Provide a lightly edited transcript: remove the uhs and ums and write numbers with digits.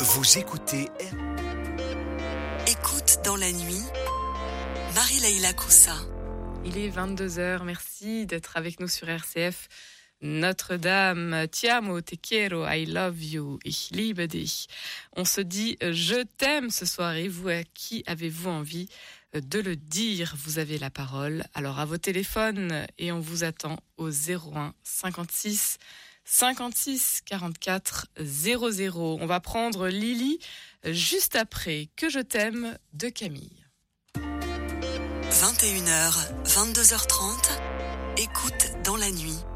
Vous écoutez Écoute dans la nuit, Marie-Leila Coussa. Il est 22h, merci d'être avec nous sur RCF. Notre-Dame, ti amo, te quiero, I love you, ich liebe dich. On se dit je t'aime ce soir et vous, à qui avez-vous envie de le dire? Vous avez la parole. Alors à vos téléphones et on vous attend au 01 56 56 44 00. On va prendre Lily juste après Que je t'aime de Camille. 21h, 22h30, écoute dans la nuit.